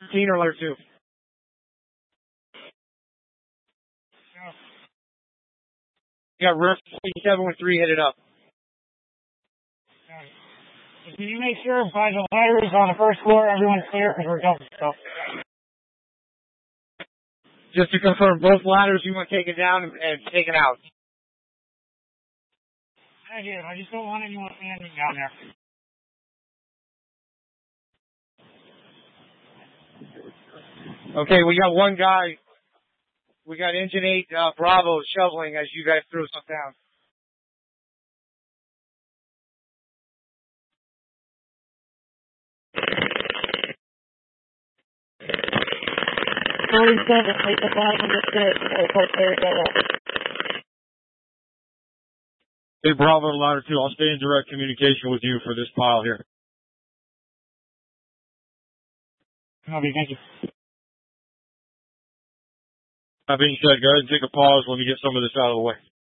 13 or ladder 2? You got ref 713 headed up. Can you make sure by the ladders on the first floor everyone's clear because we're dumping stuff? Just to confirm, both ladders you want taken down and taken out. I do. I just don't want anyone standing down there. Okay, we got one guy. We got Engine 8 Bravo shoveling as you guys throw stuff down. Hey, Bravo to ladder 2. I'll stay in direct communication with you for this pile here. Okay, thank you. That being said, go ahead and take a pause. Let me get some of this out of the way.